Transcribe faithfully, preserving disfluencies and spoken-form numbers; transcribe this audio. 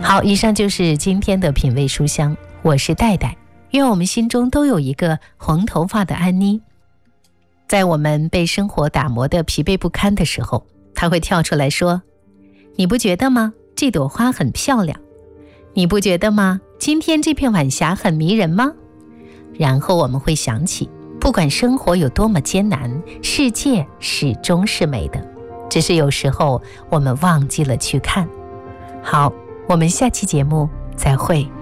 好，以上就是今天的品味书香，我是戴戴。愿我们心中都有一个红头发的安妮，在我们被生活打磨得疲惫不堪的时候，她会跳出来说，你不觉得吗？这朵花很漂亮。你不觉得吗？今天这片晚霞很迷人吗？然后我们会想起，不管生活有多么艰难，世界始终是美的，只是有时候我们忘记了去看。好，我们下期节目再会。